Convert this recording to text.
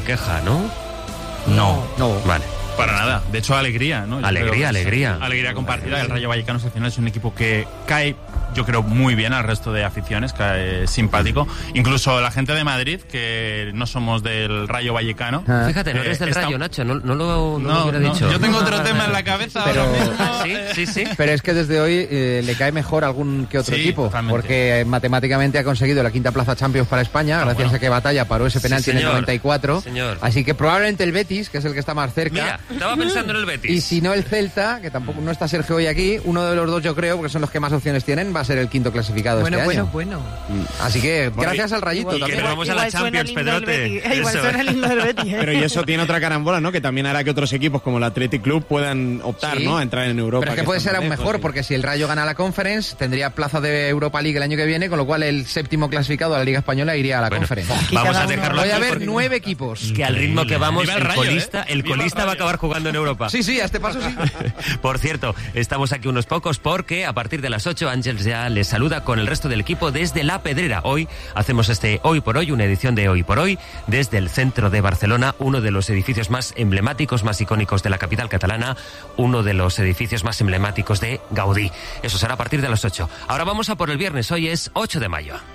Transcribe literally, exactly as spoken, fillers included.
queja, ¿no? No, no. Vale. Para nada. De hecho, alegría, ¿no? Yo Alegría, alegría. Alegría compartida. El Rayo Vallecano al final es un equipo que cae, yo creo, muy bien al resto de aficiones, cae simpático. Incluso la gente de Madrid, que no somos del Rayo Vallecano. Ah. Fíjate, no eres del eh, está... Rayo, Nacho, no, no lo, no no, lo hubiera no, dicho. Yo tengo otro tema en la cabeza Pero... ahora mismo. ¿Sí? Sí, sí. Pero es que desde hoy eh, le cae mejor algún que otro Sí, equipo, totalmente. porque matemáticamente ha conseguido la quinta plaza Champions para España, Ah, gracias bueno. a que Batalla paró ese Sí, penalti en el señor. noventa y cuatro. Señor. Así que probablemente el Betis, que es el que está más cerca. Mira, estaba pensando en el Betis. Y si no el Celta, que tampoco no está Sergio hoy aquí, uno de los dos yo creo, porque son los que más opciones tienen, va a ser el quinto clasificado Bueno, este bueno, año. bueno. Así que Bueno, gracias al Rayito y que también. nos vamos a la Igual suena Champions, lindo el Pedrote. Betis. Igual Eso, suena ¿eh? lindo el Betis, ¿eh? Pero y eso tiene otra carambola, ¿no? Que también hará que otros equipos como el Athletic Club puedan optar, Sí. ¿no? A entrar en Europa. Pero es que puede están ser aún lejos, mejor, y- porque si el Rayo gana la Conference, tendría plaza de Europa League el año que viene, con lo cual el séptimo clasificado de la Liga Española iría a la Bueno, Conference. vamos cada a uno- dejarlo Voy a aquí ver porque- nueve equipos. que al ritmo que vamos, Viva el el Rayo, colista, ¿eh? el Viva el colista va a Rayo. acabar jugando en Europa. Sí, sí, a este paso sí. Por cierto, estamos aquí unos pocos porque a partir de las ocho Ángels ya les saluda con el resto del equipo desde La Pedrera. Hoy hacemos este Hoy por Hoy, una edición de Hoy por Hoy, desde el centro de Barcelona, uno de los edificios más emblemáticos, más icónicos de la capital catalana, uno de los edificios más emblemáticos de Gaudí. Eso será a partir de las ocho. Ahora vamos a por el viernes, hoy es ocho de mayo.